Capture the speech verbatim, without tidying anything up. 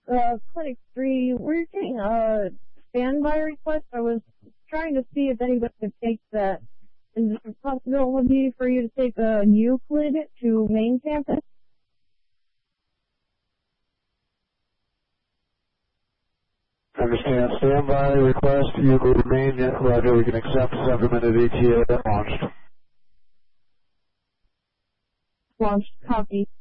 uh, Clinic three, we're getting a standby request. I was trying to see if anybody could take that. Is there a possibility for you to take a Euclid to main campus? Understand. Standby request. Euclid main. Roger. We can accept seven minute E T A launched. Launched. Copy.